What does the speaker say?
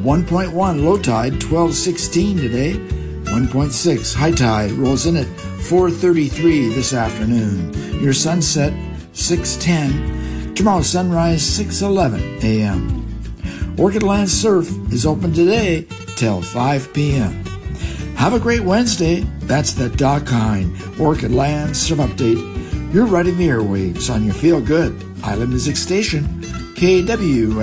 1.1 low tide, 12:16 today. 1.6 high tide rolls in at 4:33 this afternoon. Your sunset, 6:10. Tomorrow's sunrise, 6:11 a.m. Orchid Land Surf is open today till 5 p.m. Have a great Wednesday. That's the Doc Hine Orchid Land Surf Update. You're riding the airwaves on your Feel Good Island Music Station, KW.